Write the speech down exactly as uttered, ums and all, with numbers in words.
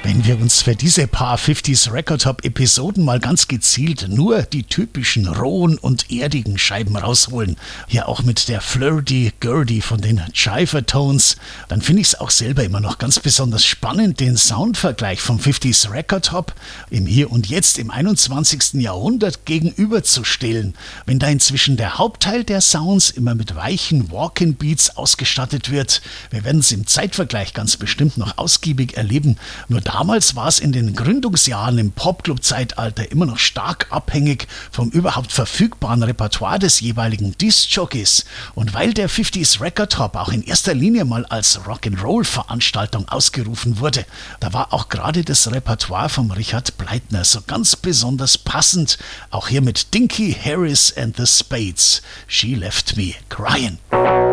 Wenn wir uns für diese paar fünfziger Record Top Episoden mal ganz gezielt nur die typischen rohen und erdigen Scheiben rausholen, hier auch mit der Flirty-Gurdy von den Jiver Tones, dann finde ich es auch selber immer noch ganz besonders spannend, den Soundvergleich vom fünfziger Record Top im Hier und Jetzt im einundzwanzigsten Jahrhundert gegenüberzustellen. Wenn da inzwischen der Hauptteil der Sounds immer mit weichen Walk-in-Beats ausgestattet wird, wir werden es im Zeitvergleich ganz bestimmt noch ausgiebig erleben, nur damals war es in den Gründungsjahren im Popclub-Zeitalter immer noch stark abhängig vom überhaupt verfügbaren Repertoire des jeweiligen Disc-Jockeys. Und weil der fünfziger Record Top auch in erster Linie mal als Rock'n'Roll-Veranstaltung ausgerufen wurde, da war auch gerade das Repertoire von Richard Bleitner so ganz besonders passend, auch hier mit Dinky Harris and the Spades. She Left Me Crying.